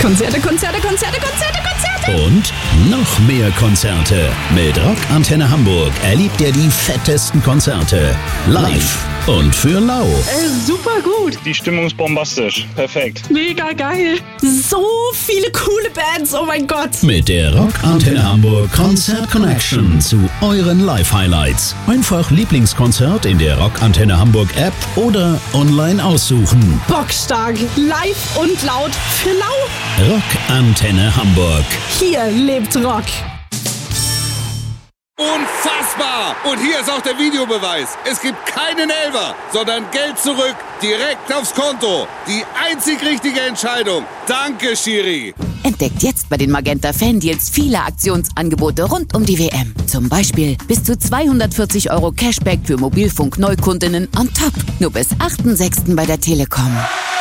Konzerte, Konzerte, Konzerte, Konzerte, Konzerte. Und noch mehr Konzerte. Mit Rock Antenne Hamburg erlebt ihr die fettesten Konzerte. Live und für lau. Super gut. Die Stimmung ist bombastisch. Perfekt. Mega geil. So viele coole Bands, oh mein Gott. Mit der Rock Antenne Hamburg Konzert Connection zu euren Live-Highlights. Einfach Lieblingskonzert in der Rock Antenne Hamburg App oder online aussuchen. Bockstark. Live und laut für lau. Rock Antenne Hamburg. Hier lebt Rock. Unfassbar! Und hier ist auch der Videobeweis. Es gibt keinen Elfer, sondern Geld zurück, direkt aufs Konto. Die einzig richtige Entscheidung. Danke, Schiri. Entdeckt jetzt bei den Magenta Fan-Deals viele Aktionsangebote rund um die WM. Zum Beispiel bis zu 240 € Cashback für Mobilfunk-Neukundinnen on top. Nur bis 8.6. bei der Telekom.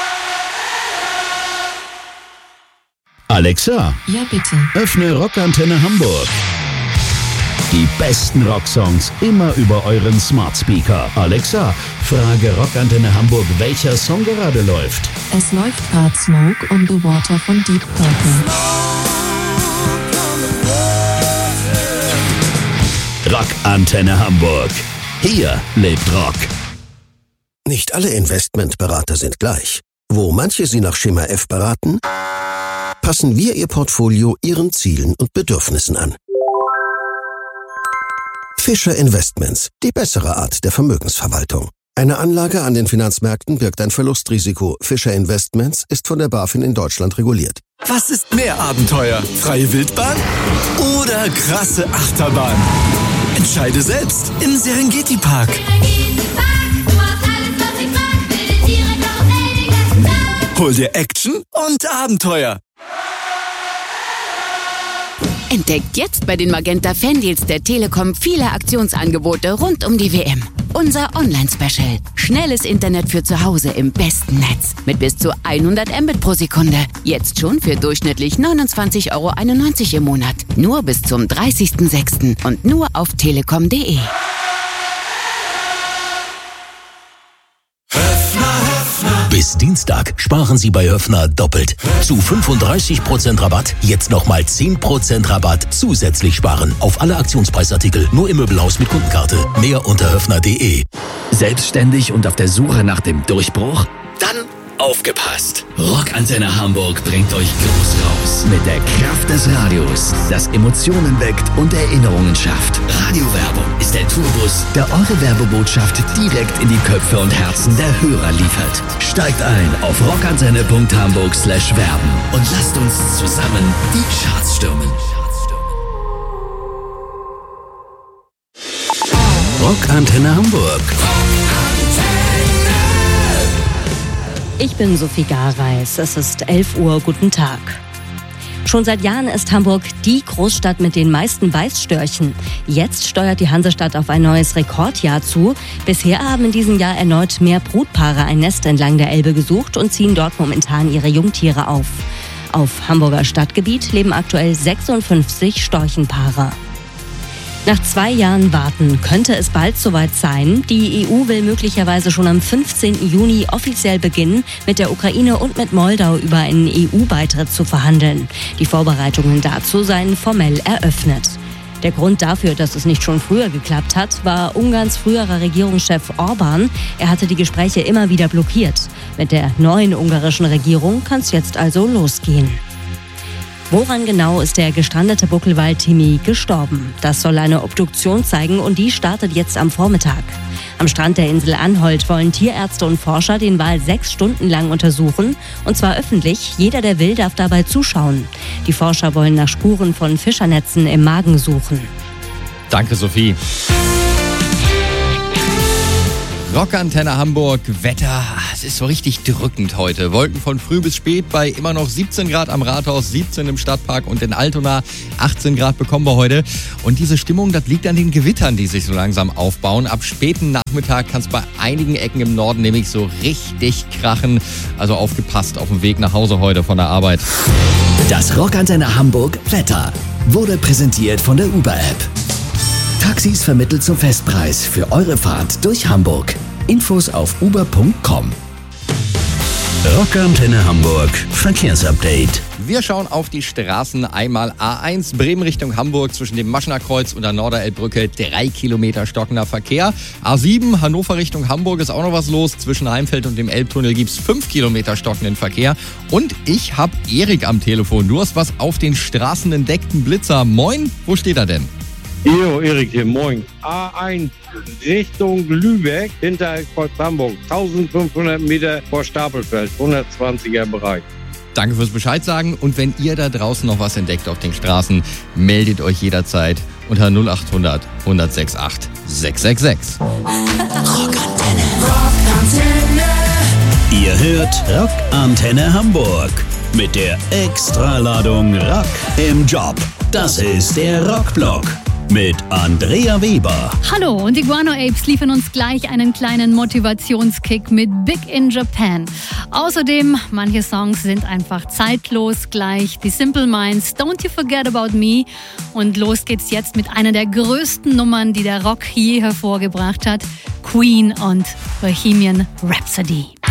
Alexa, Ja, bitte. öffne Rock Antenne Hamburg. Die besten Rocksongs immer über euren Smart Speaker. Alexa, frage Rock Antenne Hamburg, welcher Song gerade läuft. Es läuft gerade Smoke on the Water von Deep Purple. Rock Antenne Hamburg. Hier lebt Rock. Nicht alle Investmentberater sind gleich. Wo manche Sie nach Schema F beraten, passen wir Ihr Portfolio Ihren Zielen und Bedürfnissen an. Fischer Investments, die bessere Art der Vermögensverwaltung. Eine Anlage an den Finanzmärkten birgt ein Verlustrisiko. Fischer Investments ist von der BaFin in Deutschland reguliert. Was ist mehr Abenteuer? Freie Wildbahn oder krasse Achterbahn? Entscheide selbst im Serengeti Park. Hol dir Action und Abenteuer. Entdeckt jetzt bei den Magenta Fan-Deals der Telekom viele Aktionsangebote rund um die WM. Unser Online-Special. Schnelles Internet für zu Hause im besten Netz. Mit bis zu 100 Mbit pro Sekunde. Jetzt schon für durchschnittlich 29,91 € im Monat. Nur bis zum 30.06. und nur auf telekom.de. Bis Dienstag sparen Sie bei Höffner doppelt. Zu 35% Rabatt, jetzt nochmal 10% Rabatt zusätzlich sparen. Auf alle Aktionspreisartikel, nur im Möbelhaus mit Kundenkarte. Mehr unter höffner.de. Selbstständig und auf der Suche nach dem Durchbruch? Dann aufgepasst! Rock Antenne Hamburg bringt euch groß raus. Mit der Kraft des Radios, das Emotionen weckt und Erinnerungen schafft. Radiowerbung ist der Tourbus, der eure Werbebotschaft direkt in die Köpfe und Herzen der Hörer liefert. Steigt ein auf rockantenne.hamburg/werben und lasst uns zusammen die Charts stürmen. Rock Antenne Hamburg. Ich bin Sophie Garreis. Es ist 11 Uhr. Guten Tag. Schon seit Jahren ist Hamburg die Großstadt mit den meisten Weißstörchen. Jetzt steuert die Hansestadt auf ein neues Rekordjahr zu. Bisher haben in diesem Jahr erneut mehr Brutpaare ein Nest entlang der Elbe gesucht und ziehen dort momentan ihre Jungtiere auf. Auf Hamburger Stadtgebiet leben aktuell 56 Storchenpaare. Nach 2 Jahren Warten könnte es bald soweit sein. Die EU will möglicherweise schon am 15. Juni offiziell beginnen, mit der Ukraine und mit Moldau über einen EU-Beitritt zu verhandeln. Die Vorbereitungen dazu seien formell eröffnet. Der Grund dafür, dass es nicht schon früher geklappt hat, war Ungarns früherer Regierungschef Orbán. Er hatte die Gespräche immer wieder blockiert. Mit der neuen ungarischen Regierung kann es jetzt also losgehen. Woran genau ist der gestrandete Buckelwal Timmy gestorben? Das soll eine Obduktion zeigen und die startet jetzt am Vormittag. Am Strand der Insel Anholt wollen Tierärzte und Forscher den Wal 6 Stunden lang untersuchen. Und zwar öffentlich. Jeder, der will, darf dabei zuschauen. Die Forscher wollen nach Spuren von Fischernetzen im Magen suchen. Danke, Sophie. Rockantenne Hamburg, Wetter, es ist so richtig drückend heute. Wolken von früh bis spät bei immer noch 17 Grad am Rathaus, 17 im Stadtpark und in Altona, 18 Grad bekommen wir heute. Und diese Stimmung, das liegt an den Gewittern, die sich so langsam aufbauen. Ab späten Nachmittag kann es bei einigen Ecken im Norden nämlich so richtig krachen. Also aufgepasst auf dem Weg nach Hause heute von der Arbeit. Das Rockantenne Hamburg Wetter wurde präsentiert von der Uber-App. Taxis vermittelt zum Festpreis für eure Fahrt durch Hamburg. Infos auf uber.com. Rockantenne Hamburg Verkehrsupdate. Wir schauen auf die Straßen. Einmal A1 Bremen Richtung Hamburg zwischen dem Maschener Kreuz und der Norderelbbrücke 3 Kilometer stockender Verkehr. A7 Hannover Richtung Hamburg ist auch noch was los. Zwischen Heimfeld und dem Elbtunnel gibt's 5 Kilometer stockenden Verkehr. Und ich habe Erik am Telefon. Du hast was auf den Straßen entdeckten Blitzer. Moin, wo steht er denn? Jo, Erik hier, moin. A1 Richtung Lübeck, hinter Kreuz Hamburg, 1500 Meter vor Stapelfeld, 120er Bereich. Danke fürs Bescheid sagen. Und wenn ihr da draußen noch was entdeckt auf den Straßen, meldet euch jederzeit unter 0800 1068 666. Rockantenne. Ihr hört Rockantenne Hamburg mit der Extraladung Rock im Job. Das ist der Rockblock mit Andrea Weber. Hallo, und die Guano Apes liefern uns gleich einen kleinen Motivationskick mit Big in Japan. Außerdem, manche Songs sind einfach zeitlos gleich. Die Simple Minds, Don't You Forget About Me. Und los geht's jetzt mit einer der größten Nummern, die der Rock je hervorgebracht hat. Queen und Bohemian Rhapsody.